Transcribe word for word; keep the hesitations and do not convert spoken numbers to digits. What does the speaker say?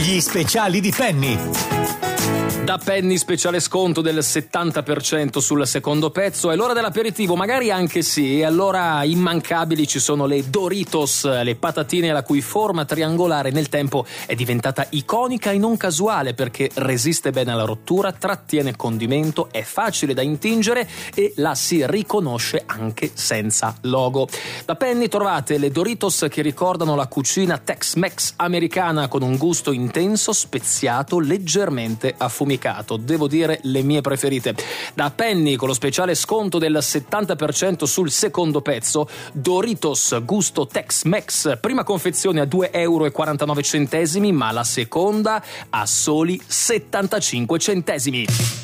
Gli speciali di Penny. Da Penny speciale sconto del settanta per cento sul secondo pezzo. È l'ora dell'aperitivo, magari anche sì. E allora immancabili ci sono le Doritos, le patatine la cui forma triangolare nel tempo è diventata iconica e non casuale, perché resiste bene alla rottura, trattiene condimento, è facile da intingere e la si riconosce anche senza logo. Da Penny trovate le Doritos che ricordano la cucina Tex-Mex americana, con un gusto intenso, speziato, leggermente affumicato. Devo dire le mie preferite. Da Penny, con lo speciale sconto del settanta per cento sul secondo pezzo, Doritos gusto Tex-Mex, prima confezione a due euro e quarantanove centesimi, ma la seconda a soli settantacinque centesimi.